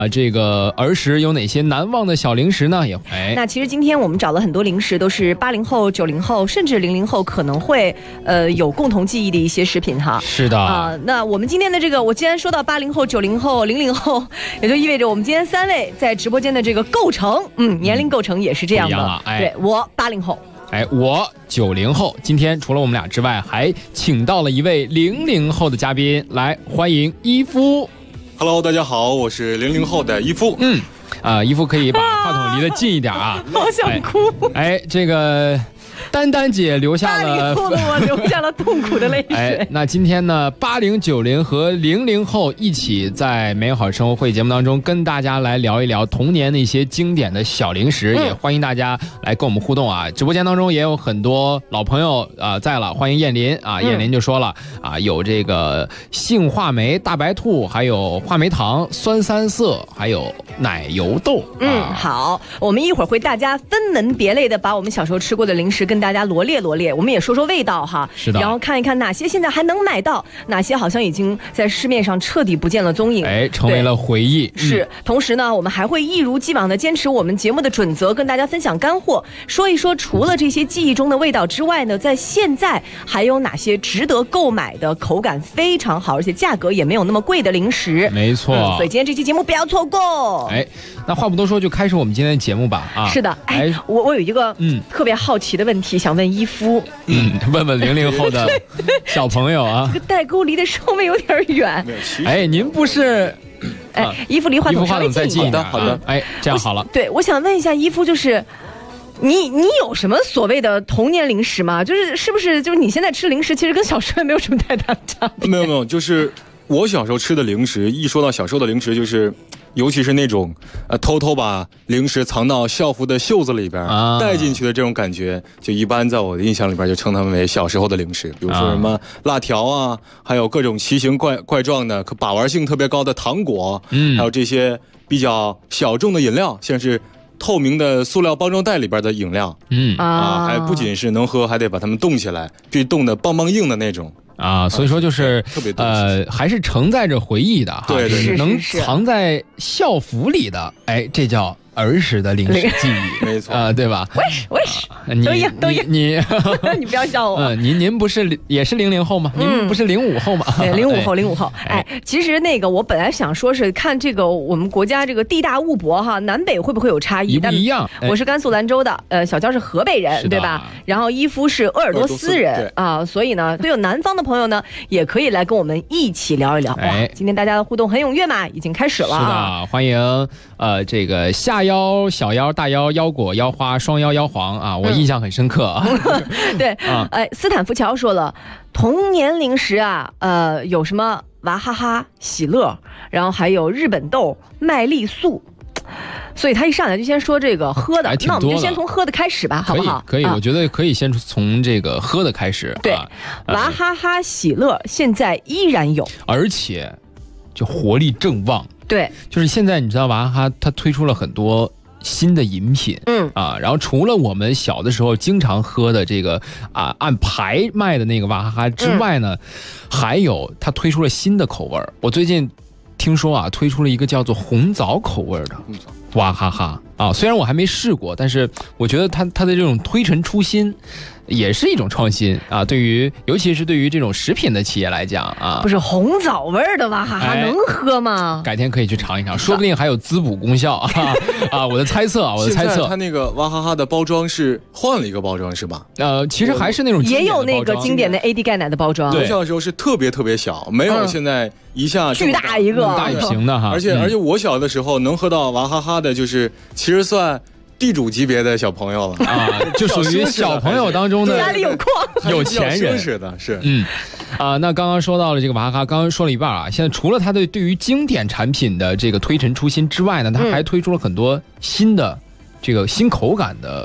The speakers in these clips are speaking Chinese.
这个儿时有哪些难忘的小零食呢？ 那其实今天我们找了很多零食，都是80后、90后甚至00后可能会有共同记忆的一些食品哈。 是的那我们今天的这个，我既然说到80后、90后、00后，也就意味着我们今天3位在直播间的这个构成，年龄构成也是这样的。对，我80后。 我90后，今天除了我们俩之外，还请到了一位00后的嘉宾，来欢迎伊夫。 Hello， 大家好，我是00后的伊夫。 伊夫可以把话筒离得近一点啊。 好想哭。 这个丹丹姐留下了 80后的我留下了痛苦的泪水。 那今天呢，80、90和00后一起在美好生活会节目当中跟大家来聊一聊童年那些经典的小零食，也欢迎大家来跟我们互动啊。直播间当中也有很多老朋友在了，欢迎燕林啊。燕林就说了有这个杏话梅、大白兔，还有话梅糖、酸三色，还有奶油豆。 好，我们一会儿会大家分门别类的把我们小时候吃过的零食跟大家罗列，我们也说说味道哈。 是的。 然后看一看哪些现在还能买到，哪些好像已经在市面上彻底不见了踪影， 成为了回忆。 是。同时呢，我们还会一如既往的坚持我们节目的准则，跟大家分享干货，说一说除了这些记忆中的味道之外呢，在现在还有哪些值得购买的、口感非常好而且价格也没有那么贵的零食。 没错。 所以今天这期节目不要错过。 那话不多说，就开始我们今天的节目吧。 是的。我有一个特别好奇的问题想问伊夫。 问问00后的小朋友啊。 这个代沟离得稍微有点远。 您不是？ 伊夫离话筒稍微近一点。 好的。 这样好了。 对，我想问一下伊夫，就是你有什么所谓的童年零食吗？是不是就是你现在吃零食，其实跟小时候也没有什么太大的差别？ 没有，就是我小时候吃的零食，一说到小时候的零食，就是尤其是那种偷偷把零食藏到校服的袖子里边带进去的这种感觉，就一般在我的印象里边就称它们为小时候的零食。比如说什么辣条啊，还有各种奇形怪状的把玩性特别高的糖果，还有这些比较小众的饮料，像是透明的塑料包装袋里边的饮料，还不仅是能喝，还得把它们冻起来，必须冻得棒棒硬的那种。 所以说就是特别还是承载着回忆的哈。 对， 能藏在校服里的，这叫儿时的零食记忆。 没错对吧？ 我也是，都一样。 你你不要笑我。 您不是也是00后吗？您不是05后吗 ？05后。其实那个我本来想说是看这个我们国家这个地大物博哈，南北会不会有差异？ 不一样。 我是甘肃兰州的，小娇是河北人，对吧？然后伊夫是鄂尔多斯人所以呢，都有南方的朋友呢，也可以来跟我们一起聊一聊。今天大家的互动很踊跃嘛，已经开始了。是的，欢迎这个下腰、小腰、大腰、腰果、腰花、双腰、腰黄我印象很深刻啊。 对，斯坦福桥说了，童年零食有什么娃哈哈、喜乐，然后还有日本豆、麦丽素。所以他一上来就先说这个喝的，那我们就先从喝的开始吧，好不好？ 可以，我觉得可以先从这个喝的开始。 对，娃哈哈、喜乐现在依然有， 而且就活力正旺。 对， 就是现在你知道娃哈哈它推出了很多新的饮品，然后除了我们小的时候经常喝的这个按排卖的那个娃哈哈之外呢，还有它推出了新的口味。我最近听说推出了一个叫做红枣口味的娃哈哈虽然我还没试过，但是我觉得它的这种推陈出新也是一种创新尤其是对于这种食品的企业来讲不是红枣味的娃哈哈能喝吗？ 改天可以去尝一尝，说不定还有滋补功效我的猜测现在它那个娃哈哈的包装是换了一个包装是吧？ 其实还是那种也有那个经典的 AD 钙奶的包装。 我小的时候是特别特别小，没有现在一下巨大一个大型的而且我小的时候能喝到娃哈哈的，就是其实算地主级别的小朋友了就属于小朋友当中的家里有矿有钱人是的，是那刚刚说到了这个娃哈哈，刚刚说了一半现在除了它对于经典产品的这个推陈出新之外呢，它还推出了很多新的这个新口感的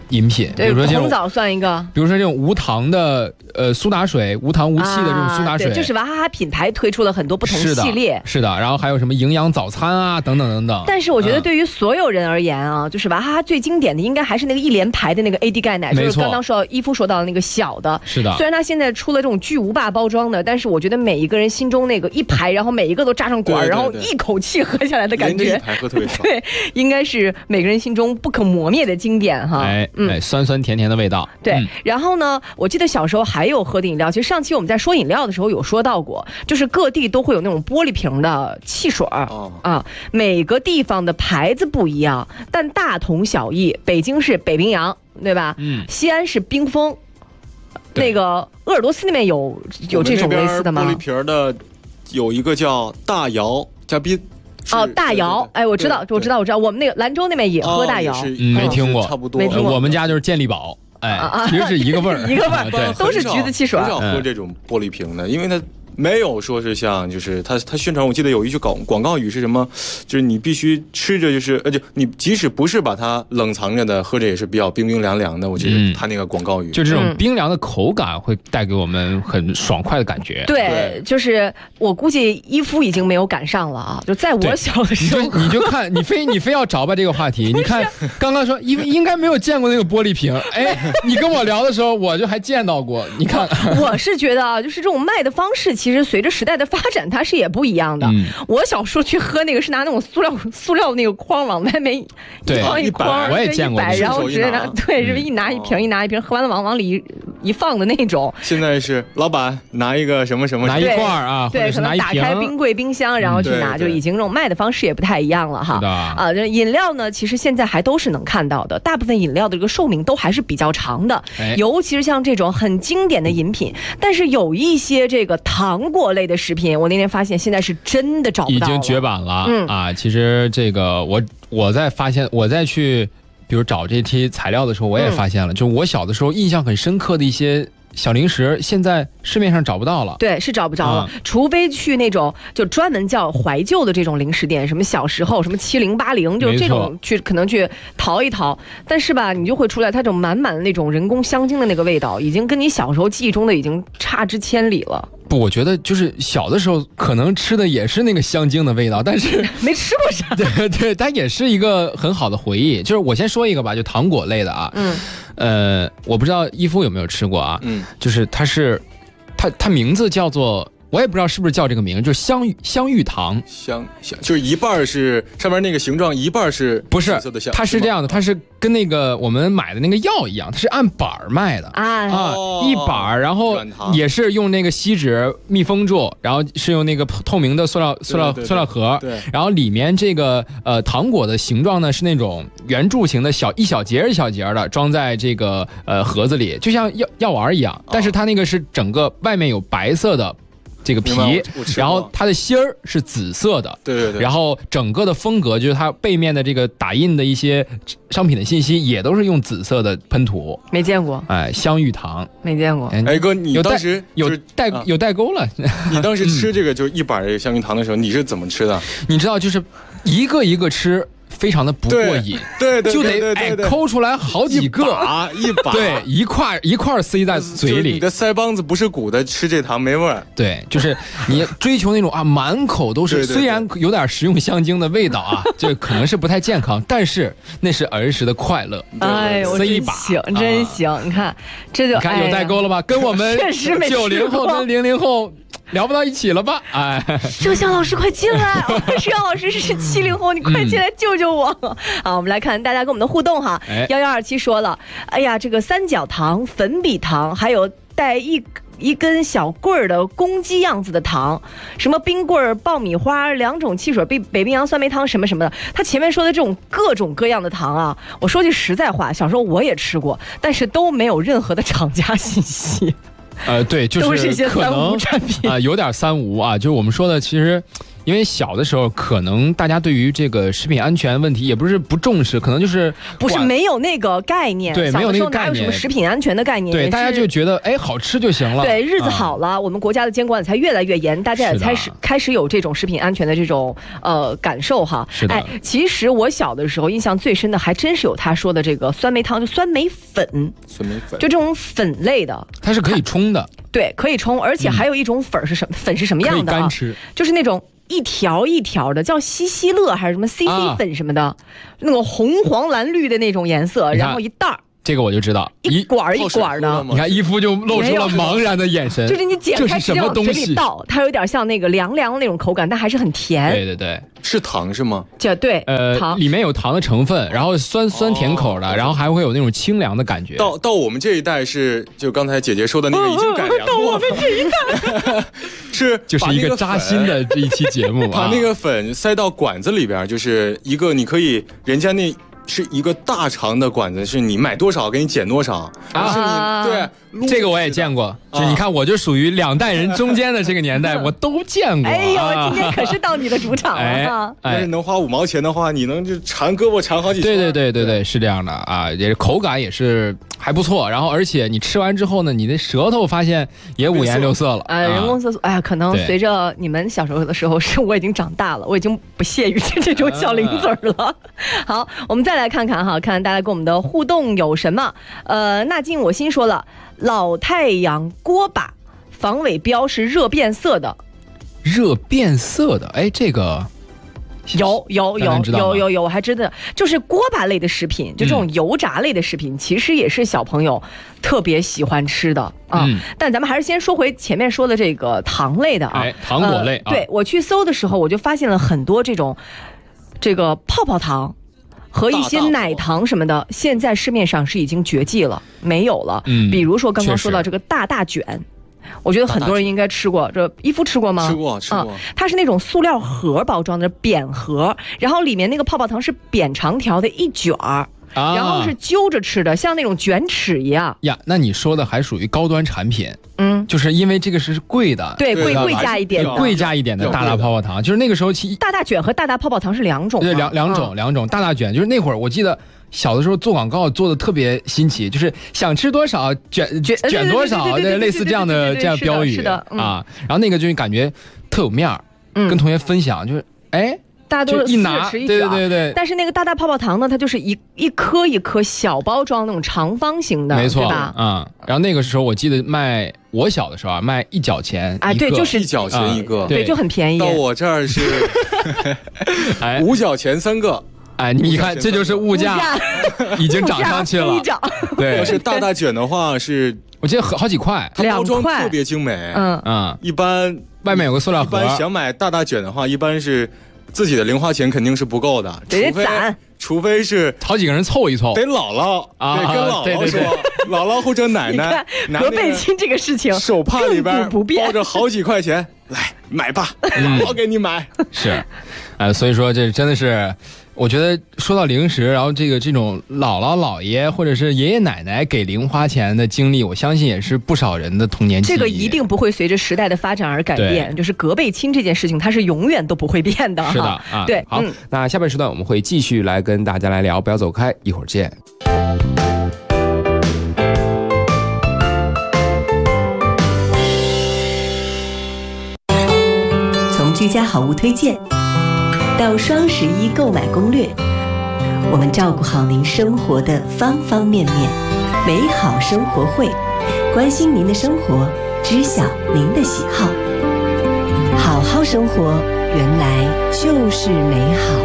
饮品， 比如说红枣算一个， 比如说这种无糖的苏打水，无糖无气的这种苏打水， 就是娃哈哈品牌推出了很多不同系列， 是的，然后还有什么营养早餐啊，等等等等。 但是我觉得对于所有人而言啊，就是娃哈哈最经典的应该还是那个一连牌的那个 AD 钙奶，就是刚刚说伊夫说到的那个小的， 是的。 虽然它现在出了这种巨无霸包装的，但是我觉得每一个人心中那个一排，然后每一个都扎上管，然后一口气喝下来的感觉， 一排喝特别爽。 对，应该是每个人心中不可磨灭的经典哈。 酸酸甜甜的味道。 对，然后呢，我记得小时候还有喝的饮料，其实上期我们在说饮料的时候有说到过，就是各地都会有那种玻璃瓶的汽水每个地方的牌子不一样，但大同小异。北京是北冰洋，对吧？西安是冰峰，那个鄂尔多斯那边有这种类似的吗？ 玻璃瓶的有一个叫大窑加冰。 大窑，我知道，我们那个兰州那边也喝大窑， 没听过， 差不多。 我们家就是健力宝，其实是一个味儿， 一个味儿，对，都是橘子汽水。 很少喝这种玻璃瓶的，因为它没有说是像，就是它宣传，我记得有一句广告语是什么，就是你必须吃着，就是就你即使不是把它冷藏着的，喝着也是比较冰冰凉凉的。我觉得它那个广告语， 就这种冰凉的口感会带给我们很爽快的感觉。 对，就是我估计伊夫已经没有赶上了啊！就在我小的时候， 你就看你非要找吧这个话题。你看刚刚说应该没有见过那个玻璃瓶，你跟我聊的时候我就还见到过。你看， 我是觉得啊，就是这种卖的方式，其实随着时代的发展，它是也不一样的。我小时候去喝那个是拿那种塑料那个筐往外面一筐， 我也见过， 然后直接拿，对，是一拿一瓶，喝完了往里一放的那种。 现在是老板拿一个什么什么， 拿一罐啊， 对，可能打开冰柜冰箱然后去拿，就已经这种卖的方式也不太一样了哈。饮料呢，其实现在还都是能看到的，大部分饮料的这个寿命都还是比较长的，尤其是像这种很经典的饮品。但是有一些这个糖果类的食品，我那天发现现在是真的找不到了， 已经绝版了。其实这个我在发现，我在去比如找这些材料的时候，我也发现了，就我小的时候印象很深刻的一些小零食，现在市面上找不到了。 对，是找不着了，除非去那种就专门叫怀旧的这种零食店，什么小时候什么70、80，就这种可能去淘一淘。但是吧，你就会出来它这种满满的那种人工香精的那个味道，已经跟你小时候记忆中的已经差之千里了。 不，我觉得就是小的时候可能吃的也是那个香精的味道，但是没吃过啥。 对，它也是一个很好的回忆。就是我先说一个吧，就糖果类的啊。我不知道伊夫有没有吃过啊。就是它名字叫做，我也不知道是不是叫这个名，就是香芋糖。香就是一半是上面那个形状，一半是不是？它是这样的，它是跟那个我们买的那个药一样，它是按板卖的一板，然后也是用那个锡纸密封住，然后是用那个透明的塑料盒，然后里面这个糖果的形状呢是那种圆柱形的一小节的，装在这个盒子里，就像药丸一样，但是它那个是整个外面有白色的这个皮，然后它的芯儿是紫色的， 对， 然后整个的风格就是它背面的这个打印的一些商品的信息也都是用紫色的喷涂。 没见过， 香芋糖没见过。 哥，你当时有代沟了。 你当时吃这个就是一板香芋糖的时候，你是怎么吃的？ 你知道，就是一个一个吃。非常的不过瘾， 对， 就得抠出来好几个， 一把， 对，一块塞在嘴里。 你的腮帮子不是鼓的，吃这糖没味儿。 对，就是你追求那种满口都是，虽然有点食用香精的味道啊，这可能是不太健康，但是那是儿时的快乐。 塞一把，真行，你看这就你看有代沟了吧？跟我们90后跟00后。聊不到一起了吧？ 郑翔老师快进来！郑翔老师是70后，你快进来救救我！好，我们来看大家跟我们的互动哈。1127说了，哎呀，这个三角糖、粉笔糖，还有带一根小棍儿的公鸡样子的糖，什么冰棍儿、爆米花、2种汽水、北冰洋酸梅汤什么什么的。他前面说的这种各种各样的糖啊，我说句实在话，小时候我也吃过，但是都没有任何的厂家信息。 对，就是都是一些三无产品有点三无啊。就是我们说的，其实因为小的时候可能大家对于这个食品安全问题也不是不重视，可能就是不是没有那个概念， 对，没有那个概念， 哪有什么食品安全的概念？ 对，大家就觉得好吃就行了。 对，日子好了，我们国家的监管才越来越严，大家也开始有这种食品安全的这种感受哈。 是的。 其实我小的时候印象最深的还真是有他说的这个酸梅汤，就酸梅粉，就这种粉类的， 它是可以冲的。 对，可以冲，而且还有一种粉是什么？粉是什么样的？ 可以干吃， 就是那种一条一条的，叫西西乐还是什么 CC 粉什么的，那种红黄蓝绿的那种颜色，然后一袋儿。 这个我就知道， 一管一管的。 你看伊夫就露出了茫然的眼神， 就是你剪开始往嘴里倒，它有点像那个凉凉那种口感，但还是很甜。 对对对， 是糖是吗？ 对，糖里面有糖的成分，然后酸甜口的，然后还会有那种清凉的感觉。 到我们这一代是，就刚才姐姐说的那个已经改良过。 到我们这一代就是一个扎心的这一期节目， 把那个粉塞到管子里边，就是一个你可以人家那。是一个大长的管子，是你买多少给你减多少啊？对， 这个我也见过。就你看，我就属于2代人中间的这个年代，我都见过。 哎呦，今天可是到你的主场了。 要是能花5毛钱的话，你能就缠胳膊缠好几圈。 对，是这样的啊，也口感也是还不错。然后，而且你吃完之后呢，你的舌头发现也5颜6色了。 人工色素，可能随着你们小时候的时候，是我已经长大了，我已经不屑于这种小零嘴了。好，我们再来看看哈，看大家跟我们的互动有什么。那进我心说了，老太阳锅巴防伪标是热变色的。 热变色的，这个有，我还真的就是锅巴类的食品，就这种油炸类的食品，其实也是小朋友特别喜欢吃的啊。但咱们还是先说回前面说的这个糖类的啊， 糖果类。 对，我去搜的时候，我就发现了很多这个泡泡糖和一些奶糖什么的，现在市面上是已经绝迹了，没有了。比如说刚刚说到这个大卷。我觉得很多人应该吃过，这伊夫吃过吗？ 吃过。 它是那种塑料盒包装的扁盒，然后里面那个泡泡糖是扁长条的一卷儿，然后是揪着吃的，像那种卷尺一样呀。那你说的还属于高端产品，就是因为这个是贵的， 对，贵价一点的， 贵价一点的大泡泡糖，就是那个时候大卷和大泡泡糖是两种， 对，两种。大卷就是那会儿我记得。小的时候做广告做的特别新奇，就是想吃多少卷多少，类似这样标语啊。然后那个就是感觉特有面儿，跟同学分享，就是大家都一拿，对。 但是那个大泡泡糖呢，它就是一颗一颗小包装那种长方形的， 没错， 对吧？ 然后那个时候我记得我小的时候卖1角钱一个， 对，就是 1角钱一个， 对，就很便宜。 到我这儿是5角钱3个。 你看，这就是物价已经涨上去了。对， 要是大卷的话是， 我记得好几块， 它包装特别精美。一般外面有个塑料盒。 一般想买大卷的话，一般是自己的零花钱肯定是不够的，除非是好几个人凑一凑， 得姥姥啊，跟姥姥说，姥姥或者奶奶， 隔辈亲这个事情， 手帕里边包着好几块钱，来买吧，姥姥给你买。 是，所以说这真的是。我觉得说到零食，然后这种姥姥姥爷或者是爷爷奶奶给零花钱的经历，我相信也是不少人的童年记忆。 这个一定不会随着时代的发展而改变，就是隔辈亲这件事情，它是永远都不会变的。 是的啊， 对。 好，那下半时段我们会继续来跟大家来聊，不要走开，一会儿见。 从居家好物推荐到双11购买攻略，我们照顾好您生活的方方面面。美好生活会，关心您的生活，知晓您的喜好。好好生活，原来就是美好。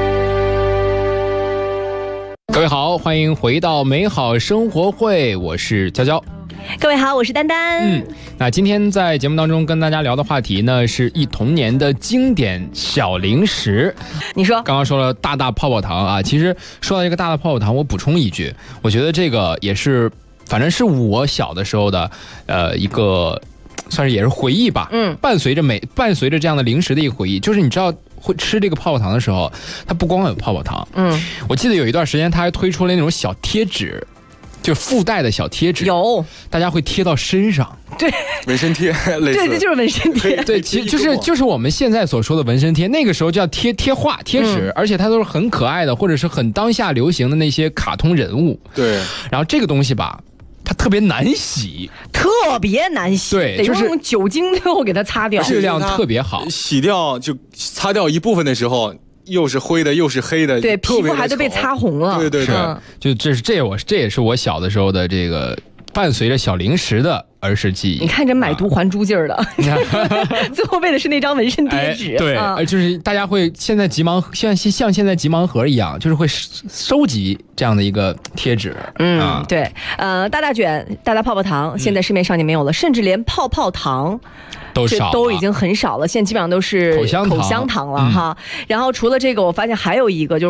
各位好，欢迎回到美好生活会，我是娇娇。 各位好，我是丹丹。 那今天在节目当中跟大家聊的话题呢，是忆童年的经典小零食。 你说， 刚刚说了大泡泡糖啊，其实说到这个大泡泡糖，我补充一句，我觉得这个也是，反正是我小的时候的一个，算是也是回忆吧。伴随着这样的零食的一个回忆，就是你知道。会吃这个泡泡糖的时候，它不光有泡泡糖。我记得有一段时间，它还推出了那种小贴纸。 就附带的小贴纸， 有， 大家会贴到身上。 对， 纹身贴，类似对，这就是纹身贴。 对，其实就是我们现在所说的纹身贴，那个时候叫贴画、贴纸，而且它都是很可爱的，或者是很当下流行的那些卡通人物。 对， 然后这个东西吧，它特别难洗， 特别难洗， 对， 得用酒精最后给它擦掉， 质量特别好。 洗掉就擦掉一部分的时候，又是灰的，又是黑的， 对，皮肤还都被擦红了。 对对对， 就这也是我小的时候的这个伴随着小零食的儿时记忆。 你看这买椟还珠劲儿的，最后为的是那张纹身贴纸。 对，就是大家会现在像现在集盲盒一样，就是会收集这样的一个贴纸。 对，大卷、大泡泡糖，现在市面上也没有了，甚至连泡泡糖都已经很少了，现在基本上都是口香糖了哈。然后除了这个，我发现还有一个就是